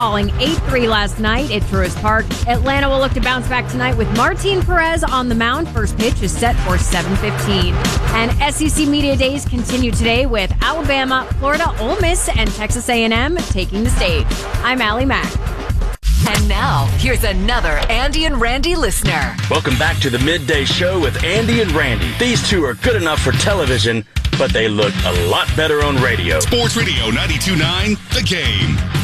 falling 8-3 last night at Truist Park. Atlanta will look to bounce back tonight with Martin Perez on the mound. First pitch is set for 7:15. And SEC Media Days continue today with Alabama, Florida, Ole Miss, and Texas A&M taking the stage. I'm Allie Mack. And now, here's another Andy and Randy listener. Welcome back to the Midday Show with Andy and Randy. These two are good enough for television, but they look a lot better on radio. Sports Radio 92.9, The Game.